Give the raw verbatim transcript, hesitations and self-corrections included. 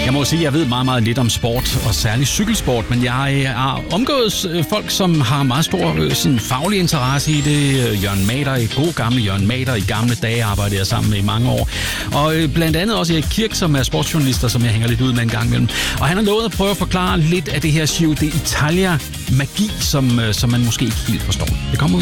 Jeg må sige, at jeg ved meget, meget lidt om sport, og særligt cykelsport, men jeg har omgået folk, som har meget stor sådan, faglig interesse i det. Jørgen Mader, et god gamle Jørgen Mader, i gamle dage arbejdede jeg sammen med i mange år. Og blandt andet også Erik Kirk, som er sportsjournalister, som jeg hænger lidt ud med en gang imellem. Og han har lovet at prøve at forklare lidt af det her Giro d'Italia magi, som, som man måske ikke helt forstår. Det kommer ud.